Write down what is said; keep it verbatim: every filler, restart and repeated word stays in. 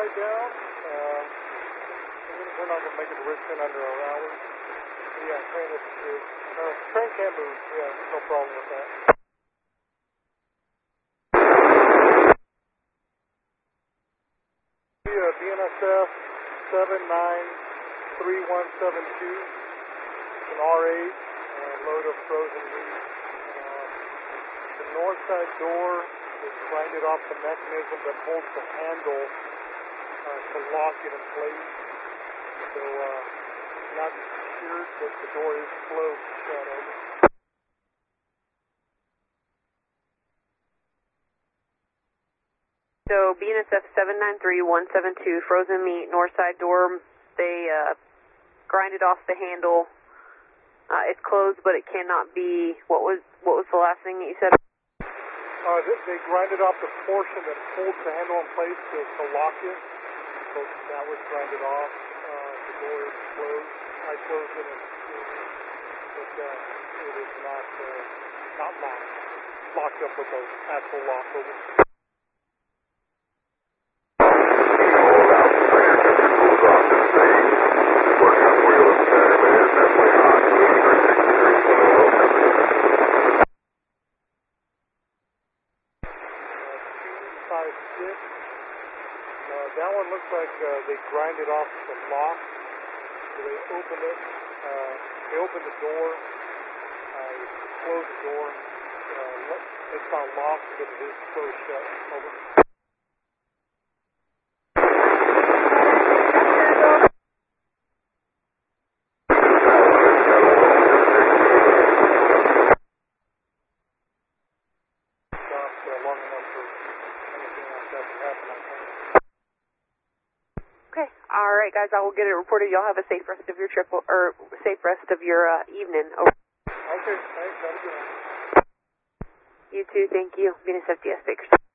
upside down. Uh, we're not going to make it to Richmond under an hour. Yeah, train is, is uh, train can't move. Yeah, no problem with that. Yeah, B N S F seven nine three one seven two, an R eight, and load of frozen meat. Uh, the north side door is grinded off the mechanism that holds the handle uh, to lock it in place. So, uh, not secured, but the door is closed shut. Over. So, B N S F seven nine three one seven two, frozen meat, north side door, they uh, grinded off the handle. Uh, it's closed, but it cannot be, what was what was the last thing that you said? Uh, they, they grinded off the portion that holds the handle in place to, to lock it. So that was grinded off. Uh, the door is closed. I closed it, and, but uh, it is not uh, not locked. Locked up with an actual lock over. That one looks like uh, they grinded off the lock. So they opened it. Uh, they opened the door. Uh, closed the door. Uh, it's not locked, but it is closed shut. Over. Stopped uh, long enough for anything like that to happen, I think. Okay, all right, guys, I will get it reported. Y'all have a safe rest of your trip, or safe rest of your uh, evening. Over. Okay, thanks. Have a good one. You too, thank you. B N S F D S Bakersfield.